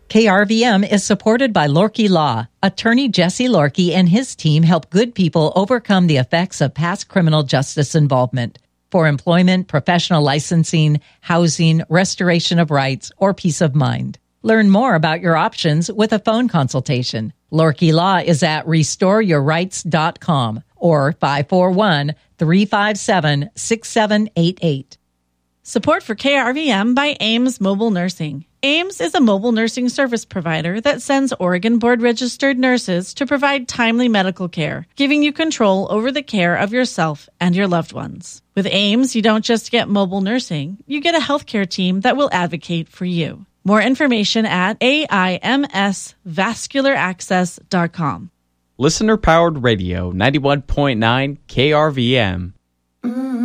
KRVM is supported by Lorky Law. Attorney Jesse Lorky and his team help good people overcome the effects of past criminal justice involvement for employment, professional licensing, housing, restoration of rights, or peace of mind. Learn more about your options with a phone consultation. Lorky Law is at restoreyourrights.com or 541-357-6788. Support for KRVM by Ames Mobile Nursing. Ames is a mobile nursing service provider that sends Oregon board-registered nurses to provide timely medical care, giving you control over the care of yourself and your loved ones. With Ames, you don't just get mobile nursing, you get a healthcare team that will advocate for you. More information at aimsvascularaccess.com. Listener-powered radio, 91.9 KRVM.